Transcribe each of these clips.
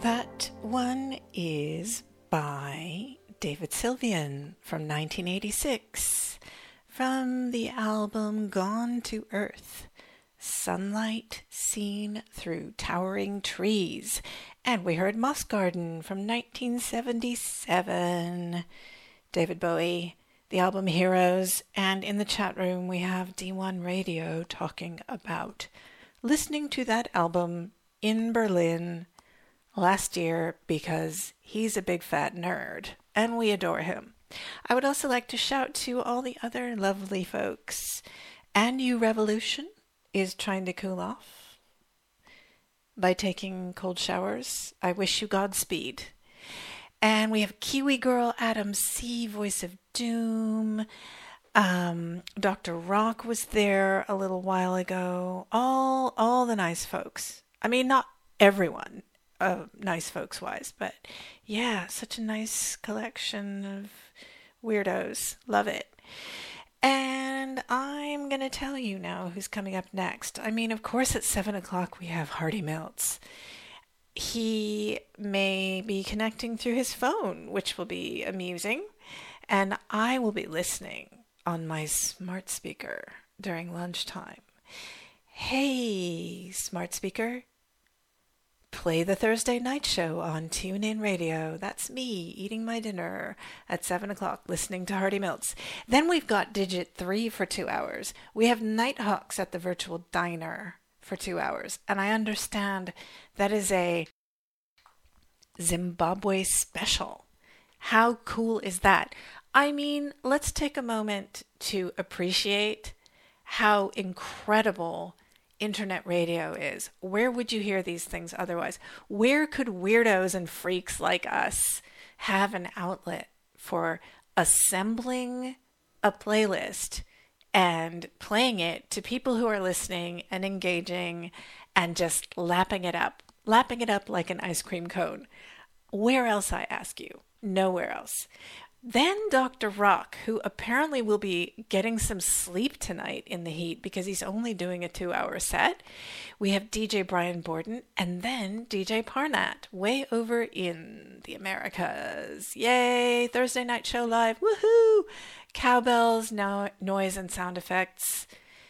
That one is by David Sylvian from 1986 from the album Gone to Earth, Sunlight Seen Through Towering Trees. And we heard Moss Garden from 1977. David Bowie, the album Heroes. And in the chat room we have D1 Radio talking about listening to that album in Berlin last year because he's a big fat nerd and we adore him. I would also like to shout to all the other lovely folks. And You Revolution is trying to cool off by taking cold showers. I wish you Godspeed. And we have Kiwi Girl Adam C, Voice of Doom. Dr. Rock was there a little while ago. All the nice folks. I mean, not everyone. Nice folks wise, but yeah, such a nice collection of weirdos. Love it. And I'm going to tell you now who's coming up next. I mean, of course, at 7 o'clock we have Hardy Milts. He may be connecting through his phone, which will be amusing, and I will be listening on my smart speaker during lunchtime. Hey, smart speaker. Play the Thursday night show on TuneIn Radio. That's me eating my dinner at 7 o'clock listening to Hardy Milts. Then we've got Digit 3 for 2 hours. We have Nighthawks at the Virtual Diner for 2 hours. And I understand that is a Zimbabwe special. How cool is that? I mean, let's take a moment to appreciate how incredible internet radio is. Where would you hear these things otherwise? Where could weirdos and freaks like us have an outlet for assembling a playlist and playing it to people who are listening and engaging and just lapping it up like an ice cream cone? Where else, I ask you? Nowhere else. Then Dr. Rock, who apparently will be getting some sleep tonight in the heat because he's only doing a 2-hour set. We have DJ Brian Borden and then DJ Parnat way over in the Americas. Yay! Thursday night show live. Woohoo! Cowbells, noise and sound effects.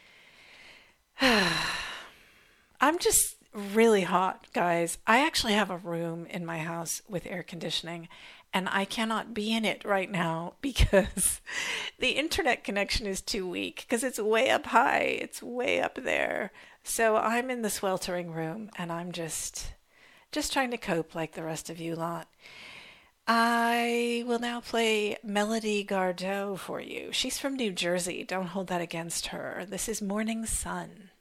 I'm just really hot, guys. I actually have a room in my house with air conditioning, and I cannot be in it right now because the internet connection is too weak because it's way up high. It's way up there. So I'm in the sweltering room and I'm just trying to cope like the rest of you lot. I will now play Melody Gardot for you. She's from New Jersey. Don't hold that against her. This is Morning Sun.